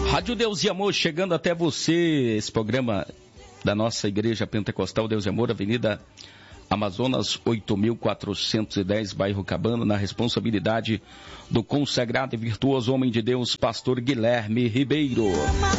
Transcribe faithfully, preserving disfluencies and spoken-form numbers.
Rádio Deus e Amor chegando até você, esse programa da nossa Igreja Pentecostal Deus e Amor, Avenida Amazonas oito mil quatrocentos e dez, bairro Cabana, na responsabilidade do consagrado e virtuoso homem de Deus, pastor Guilherme Ribeiro.